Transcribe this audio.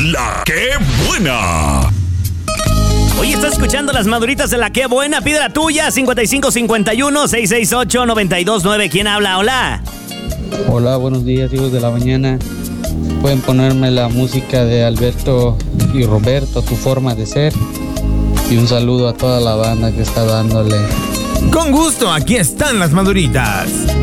La Qué Buena. Oye, estás escuchando las maduritas de La Qué Buena. Pide la tuya, 5551-668-929. ¿Quién habla? Hola. Hola, buenos días, hijos de la mañana. Pueden ponerme la música de Alberto y Roberto, Tu Forma de Ser. Y un saludo a toda la banda que está dándole. Con gusto, aquí están las maduritas.